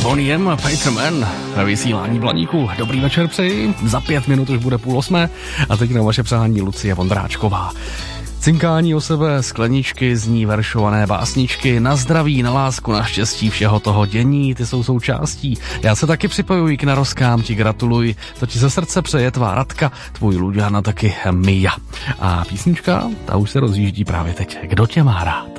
Bonnie M, Peter Mann ve vysílání Blaníku. Dobrý večer přeji, za 5 minut už bude 7:30 a teď na vaše přání Lucie Vondráčková. Cinkání o sebe, skleničky, zní veršované básničky, na zdraví, na lásku, na štěstí, všeho toho dění, ty jsou součástí. Já se taky připojuji k narozkám, ti gratuluji, to ti ze srdce přeje tvá Radka, tvůj Luďana taky Mia. A písnička, ta už se rozjíždí právě teď. Kdo tě má rád?